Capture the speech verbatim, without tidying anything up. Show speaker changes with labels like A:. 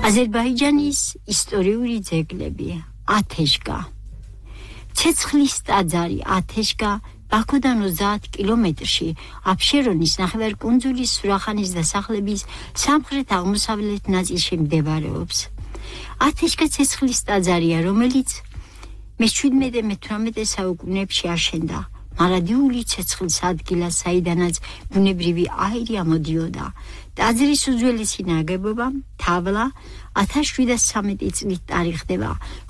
A: აზერბაიჯანის ისტორიული ძეგლები ათეშგა ცეცხლის ტაძარი ათეშგა ბაქოდან ოცდაათ კილომეტრში აფშერონის ნახევარკუნძულის სურახანის დასახლების სამხრეთ-აღმოსავლეთ ნაწილში მდებარეობს. ათეშგა ცეცხლის ტაძარია, რომელიც მეჩვიდმეტე მეთვრამეტე საუკუნეებში აშენდა. მარადიული ცეცხლის ადგილა, საიდანაც ბუნებრივი აირი ამოდიოდა. ტაძრის უძველესი ნაგებობა, თავლა ათას შვიდას ცამეტი წლით ტარიხდება.